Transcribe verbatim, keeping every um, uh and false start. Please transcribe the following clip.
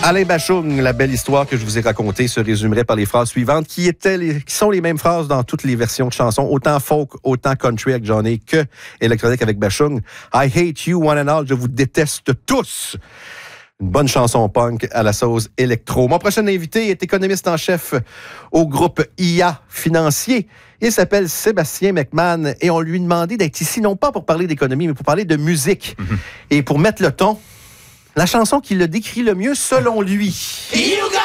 Alain Bachung, la belle histoire que je vous ai racontée se résumerait par les phrases suivantes qui étaient les, qui sont les mêmes phrases dans toutes les versions de chansons, autant folk, autant country avec Johnny que électronique avec Bachung. I hate you one and all, je vous déteste tous. Une bonne chanson punk à la sauce électro. Mon prochain invité est économiste en chef au groupe I A Financier. Il s'appelle Sébastien McMahon et on lui a demandé d'être ici, non pas pour parler d'économie, mais pour parler de musique. Mm-hmm. Et pour mettre le ton, la chanson qui le décrit le mieux selon lui.